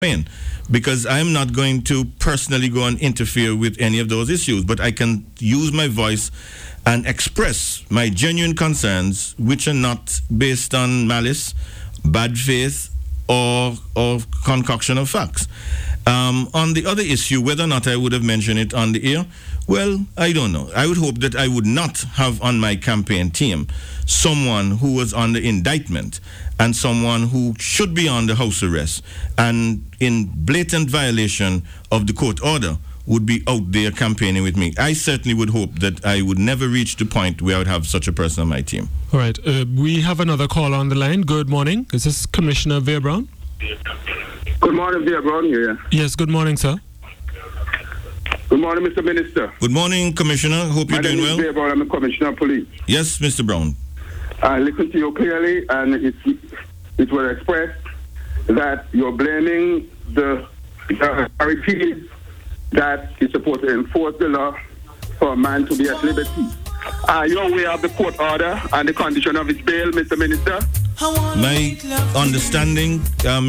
campaign, because I'm not going to personally go and interfere with any of those issues, but I can use my voice and express my genuine concerns, which are not based on malice, bad faith, or concoction of facts. On the other issue, whether or not I would have mentioned it on the air, well, I don't know. I would hope that I would not have on my campaign team someone who was under indictment and someone who should be under house arrest and in blatant violation of the court order would be out there campaigning with me. I certainly would hope that I would never reach the point where I would have such a person on my team. All right. We have another call on the line. Good morning. Is this Commissioner Veer Brown? Good morning, Veer Brown here. Yes, good morning, sir. Good morning, Mr. Minister. Good morning, Commissioner. Hope you're doing well. My name is Veer Brown. I'm the Commissioner of Police. Yes, Mr. Brown. I listened to you clearly, and it was expressed that you're blaming the authorities that is supposed to enforce the law for a man to be at liberty. Are you aware of the court order and the condition of his bail, Mr. Minister? My understanding,